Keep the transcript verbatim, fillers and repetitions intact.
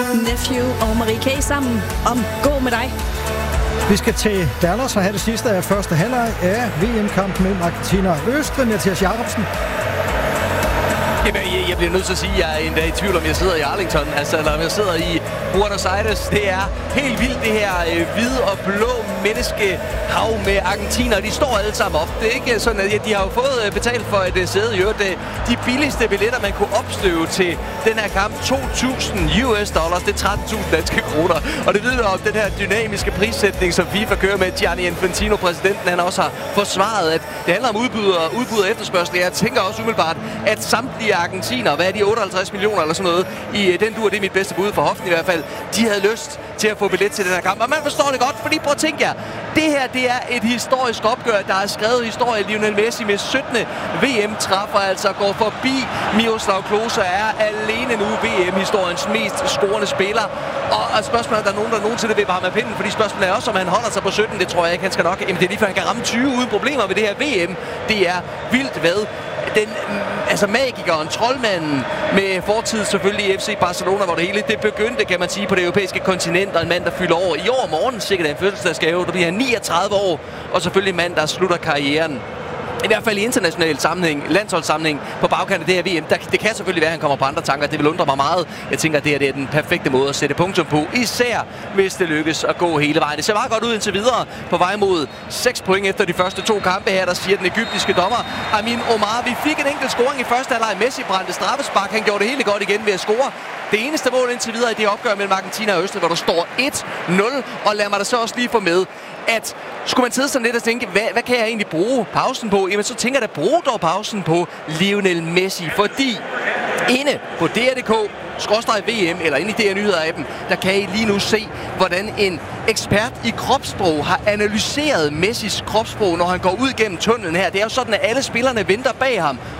Nephew og Marie K. sammen om Gå med dig. Vi skal til Dallas og have det sidste af første halvleg af V M-kampen mellem Argentina og Østrig. Mathias Jacobsen. Jamen, jeg bliver nødt til at sige, at jeg er endda i tvivl, om jeg sidder i Arlington, altså, eller om jeg sidder i Buenos Aires. Det er helt vildt, det her øh, hvide og blå menneskehav med argentinere. De står alle sammen op. Det er ikke sådan, at ja, de har jo fået øh, betalt for et øh, sæde i øvrigt. De billigste billetter, man kunne opstøve til den her kamp, to tusind U S dollars, det er tretten tusind danske kroner. Og det vidner om den her dynamiske prissætning, som FIFA kører med. Gianni Infantino, præsidenten, han også har forsvaret, at det handler om udbud og, udbud og efterspørgsel. Jeg tænker også umiddelbart, at samtlige argentiner, hvad er de, otteoghalvtreds millioner eller sådan noget, i den dur, det er mit bedste bud for hoften i hvert fald, de havde lyst til at få billet til den her kamp. Og man forstår det godt, fordi prøv at tænke jer, det her, det er et historisk opgør, der er skrevet historie. Lionel Messi med syttende V M-træffer, altså går forbi Miroslav Klose, er alene nu V M-historiens mest scorende spiller. Og, og spørgsmålet er, der er nogen, der nogensinde vil varme af pinden, fordi spørgsmålet er også, om han holder sig på sytten, det tror jeg ikke, han skal nok. Jamen, det er lige før, han kan ramme tyve uden problemer ved det her V M. Det er vildt hvad. Den, altså magikeren, troldmanden med fortid selvfølgelig i F C Barcelona, hvor det hele det begyndte, kan man sige, på det europæiske kontinent, og en mand, der fylder over i år morgen, sikkert en fødselsdagsgave, der bliver han niogtredive år, og selvfølgelig en mand, der slutter karrieren. I hvert fald i international sammenhæng, landsholdssammenhæng, på bagkant af det her V M. Der, det kan selvfølgelig være, at han kommer på andre tanker. Det vil undre mig meget. Jeg tænker, at det, her, det er den perfekte måde at sætte punktum på. Især hvis det lykkes at gå hele vejen. Det ser meget godt ud indtil videre på vej mod seks point efter de første to kampe her, der siger den egyptiske dommer Amin Omar. Vi fik en enkelt scoring i første halvleg. Messi brændte straffespark. Han gjorde det hele godt igen ved at score. Det eneste mål indtil videre i det opgør mellem Argentina og Østrig, hvor der står et nul. Og lad mig da så også lige få med, at skulle man sidde sådan lidt og tænke, hvad, hvad kan jeg egentlig bruge pausen på? Jamen så tænker jeg da, brug dog pausen på Lionel Messi, fordi inde på D R punktum D K skråstreg V M, eller inde i D R Nyheder-appen, der kan I lige nu se, hvordan en ekspert i kropssprog har analyseret Messis kropssprog, når han går ud gennem tunnelen her. Det er jo sådan, at alle spillerne venter bag ham.